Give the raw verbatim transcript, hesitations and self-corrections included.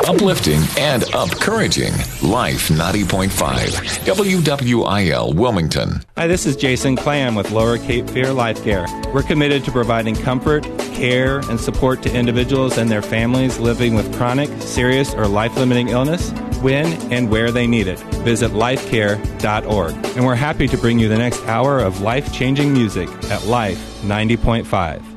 Uplifting and encouraging. Life ninety point five. W W I L Wilmington. Hi, this is Jason Clam with Lower Cape Fear Life Care. We're committed to providing comfort, care, and support to individuals and their families living with chronic, serious, or life-limiting illness when and where they need it. Visit life care dot org. And we're happy to bring you the next hour of life-changing music at Life ninety point five.